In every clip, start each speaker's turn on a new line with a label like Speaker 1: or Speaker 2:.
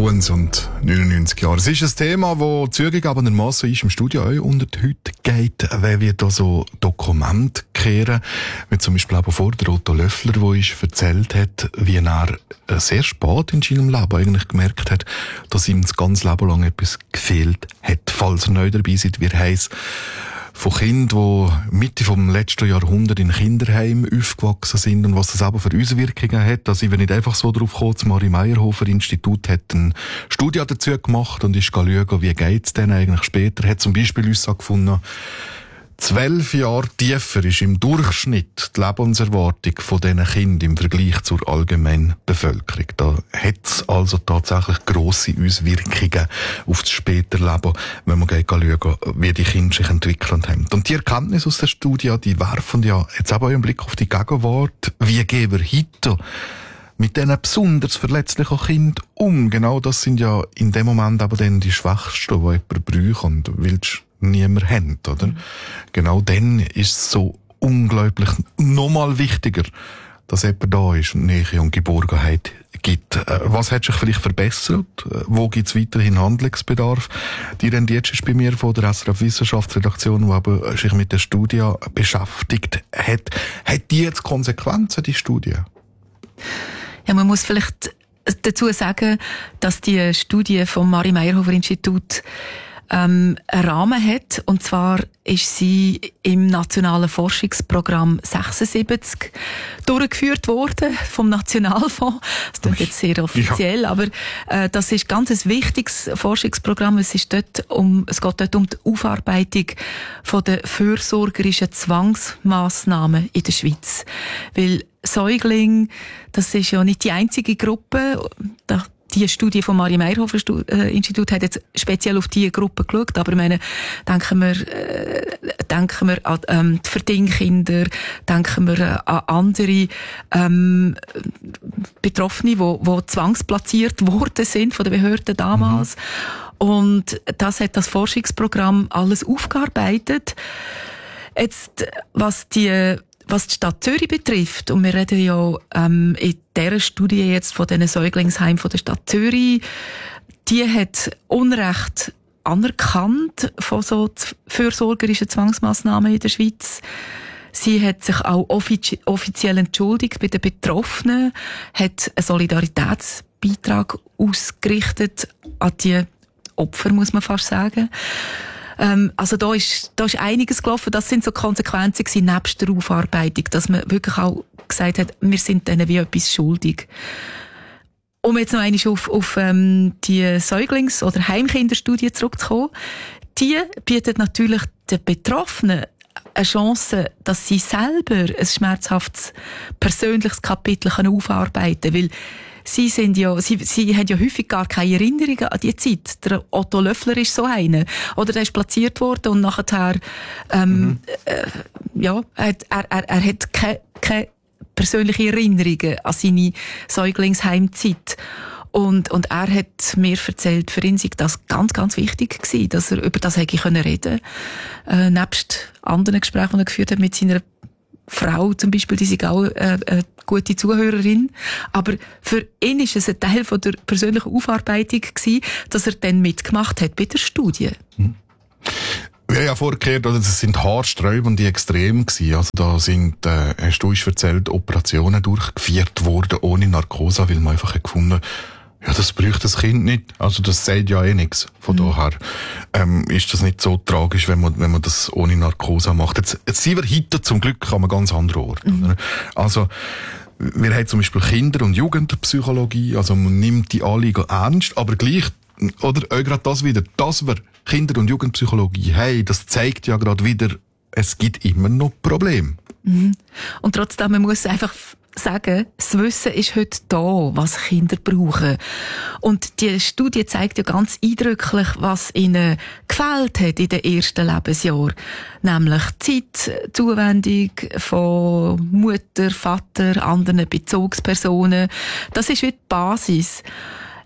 Speaker 1: Kunz und 99 Jahre. Es ist ein Thema, das zugegebenermassen ist im Studio auch unter die Hütte geht, wenn wir da so Dokumente kehren, wie zum Beispiel auch vor der Otto Löffler, der uns erzählt hat, wie er sehr spät in seinem Leben eigentlich gemerkt hat, dass ihm das ganze Leben lang etwas gefehlt hat. Falls ihr neu dabei seid, wir heiss von Kindern, die Mitte vom letzten Jahrhundert in Kinderheimen aufgewachsen sind und was das aber für Auswirkungen hat. Also ich bin nicht einfach so drauf gekommen, das Marie-Meyerhofer-Institut hat eine Studie dazu gemacht und ist schauen, wie geht's denn eigentlich später. Hat zum Beispiel herausgefunden, 12 Jahre tiefer ist im Durchschnitt die Lebenserwartung von diesen Kindern im Vergleich zur allgemeinen Bevölkerung. Da hat es also tatsächlich grosse Auswirkungen auf das spätere Leben, wenn man schauen, wie die Kinder sich entwickelt haben. Und die Erkenntnisse aus der Studie, die werfen ja jetzt auch einen Blick auf die Gegenwart. Wie gehen wir heute mit diesen besonders verletzlichen Kindern um? Genau das sind ja in dem Moment aber dann die Schwächsten, die jemand braucht und willst niemand haben, oder? Mhm. Genau dann ist es so unglaublich nochmal wichtiger, dass jemand da ist und Nähe und Geborgenheit gibt. Was hat sich vielleicht verbessert? Wo gibt es weiterhin Handlungsbedarf? Die Rendietsch ist bei mir von der SRF Wissenschaftsredaktion, die aber sich mit der Studie beschäftigt hat. Hat die jetzt Konsequenzen, die Studie?
Speaker 2: Ja, man muss vielleicht dazu sagen, dass die Studie vom Marie-Meyerhofer-Institut einen Rahmen hat. Und zwar ist sie im Nationalen Forschungsprogramm 76 durchgeführt worden vom Nationalfonds. Das klingt jetzt sehr offiziell, ja. Aber das ist ganz ein wichtiges Forschungsprogramm. Es geht dort um die Aufarbeitung von der fürsorgerischen Zwangsmassnahmen in der Schweiz. Weil Säugling, das ist ja nicht die einzige Gruppe. Die Studie vom Marie-Meyerhofer-Institut hat jetzt speziell auf diese Gruppe geschaut, aber ich meine, denken wir an die Verdingkinder, denken wir an andere Betroffene, die zwangsplatziert worden sind von den Behörden damals. Mhm. Und das hat das Forschungsprogramm alles aufgearbeitet. Jetzt, was die Stadt Zürich betrifft, und wir reden ja in dieser Studie jetzt von diesen Säuglingsheimen von der Stadt Zürich, die hat Unrecht anerkannt von so fürsorgerischen Zwangsmassnahmen in der Schweiz. Sie hat sich auch offiziell entschuldigt bei den Betroffenen, hat einen Solidaritätsbeitrag ausgerichtet an die Opfer, muss man fast sagen. Also da ist einiges gelaufen. Das sind so Konsequenzen gewesen, nebst der Aufarbeitung, dass man wirklich auch gesagt hat, wir sind denen wie etwas schuldig. Um jetzt noch einmal auf die Säuglings- oder Heimkinderstudie zurückzukommen. Die bietet natürlich den Betroffenen eine Chance, dass sie selber ein schmerzhaftes persönliches Kapitel aufarbeiten können. Weil Sie haben ja häufig gar keine Erinnerungen an die Zeit. Der Otto Löffler ist so einer. Oder der ist platziert worden und nachher, er hat keine persönliche Erinnerungen an seine Säuglingsheimzeit. Und er hat mir erzählt, für ihn sei das ganz, ganz wichtig gewesen, dass er über das hätte reden können. Nebst anderen Gesprächen, die er geführt hat mit seiner Frau zum Beispiel, die ist auch eine gute Zuhörerin. Aber für ihn war es ein Teil von der persönlichen Aufarbeitung gewesen, dass er dann mitgemacht hat bei der Studie.
Speaker 1: Ja, ja, vorgekehrt, oder? Das sind haarsträubende Extreme gewesen. Also da sind, hast du uns erzählt, Operationen durchgeführt worden ohne Narkose, weil man einfach gefunden hat, ja, das braucht das Kind nicht. Also das sagt ja eh nichts. Von daher ist das nicht so tragisch, wenn man das ohne Narkose macht. Jetzt sind wir heute zum Glück an einem ganz anderen Ort. Oder? Also wir haben zum Beispiel Kinder- und Jugendpsychologie, also man nimmt die alle ernst, aber gleich, oder auch gerade das wieder, dass wir Kinder- und Jugendpsychologie haben, das zeigt ja gerade wieder, es gibt immer noch Probleme.
Speaker 2: Mhm. Und trotzdem, man muss einfach sagen, das Wissen ist heute da, was Kinder brauchen. Und die Studie zeigt ja ganz eindrücklich, was ihnen gefehlt hat in den ersten Lebensjahren. Nämlich Zeit, Zuwendung von Mutter, Vater, anderen Bezugspersonen. Das ist wie die Basis.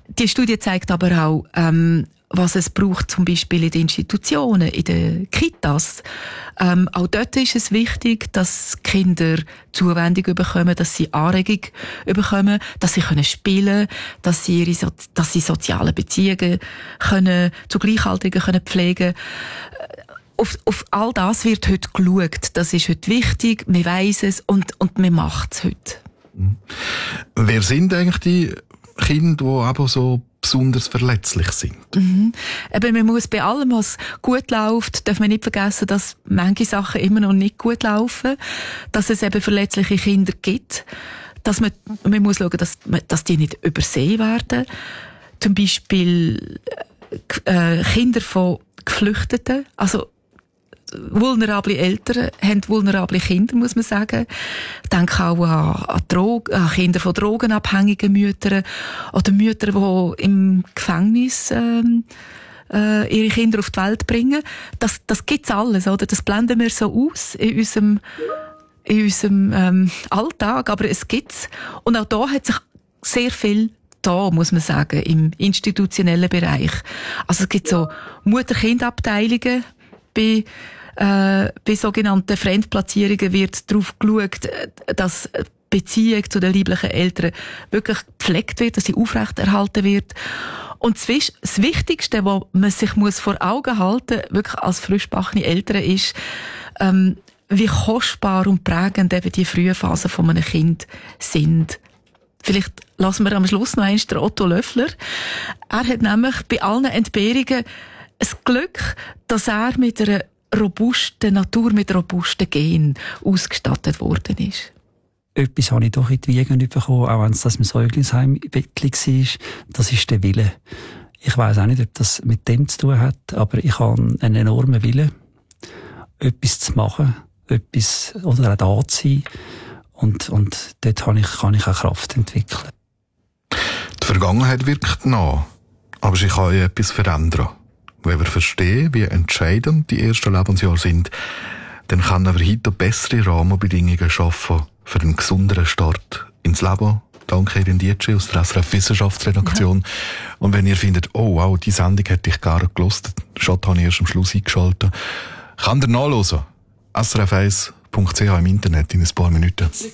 Speaker 2: Die Studie zeigt aber auch, was es braucht, zum Beispiel in den Institutionen, in den Kitas. Auch dort ist es wichtig, dass Kinder Zuwendung bekommen, dass sie Anregung bekommen, dass sie spielen können, dass sie soziale Beziehungen zu Gleichaltrigen pflegen können. Auf all das wird heute geschaut. Das ist heute wichtig, man weiss es und man macht es heute.
Speaker 1: Wer sind eigentlich die Kinder, die aber so besonders verletzlich sind?
Speaker 2: Eben, man muss bei allem, was gut läuft, darf man nicht vergessen, dass manche Sachen immer noch nicht gut laufen, dass es eben verletzliche Kinder gibt, dass man muss schauen, dass die nicht übersehen werden. Zum Beispiel Kinder von Geflüchteten, also vulnerable Eltern haben vulnerable Kinder, muss man sagen. Ich denke auch an Kinder von drogenabhängigen Müttern oder Mütter, die im Gefängnis ihre Kinder auf die Welt bringen. Das gibt's alles, oder? Das blenden wir so aus in unserem Alltag, aber es gibt's. Und auch da hat sich sehr viel muss man sagen, im institutionellen Bereich. Also es gibt so Mutter-Kind-Abteilungen bei sogenannten Fremdplatzierungen wird darauf geschaut, dass die Beziehung zu den lieblichen Eltern wirklich gepflegt wird, dass sie aufrechterhalten wird. Und das Wichtigste, was man sich vor Augen halten muss, wirklich als frischgebackene Eltern, ist, wie kostbar und prägend eben die frühen Phasen von einem Kind sind. Vielleicht lassen wir am Schluss noch einmal den Otto Löffler. Er hat nämlich bei allen Entbehrungen das Glück, dass er mit einer robusten Natur, mit robusten Genen ausgestattet worden ist.
Speaker 3: Etwas habe ich doch in die Wiege bekommen, auch wenn es das im Säuglingsheimbettchen war. Das ist der Wille. Ich weiss auch nicht, ob das mit dem zu tun hat, aber ich habe einen enormen Willen, etwas zu machen, oder auch da zu sein. Und dort kann ich auch Kraft entwickeln.
Speaker 1: Die Vergangenheit wirkt nach, aber sie kann ja etwas verändern. Wenn wir verstehen, wie entscheidend die ersten Lebensjahre sind, dann können wir heute bessere Rahmenbedingungen schaffen für einen gesünderen Start ins Leben. Danke, Irin Dietschi aus der SRF Wissenschaftsredaktion. Ja. Und wenn ihr findet, oh wow, die Sendung hätte ich gerne gehört, schon habe ich erst am Schluss eingeschaltet, könnt ihr nachhören. srf1.ch im Internet in ein paar Minuten.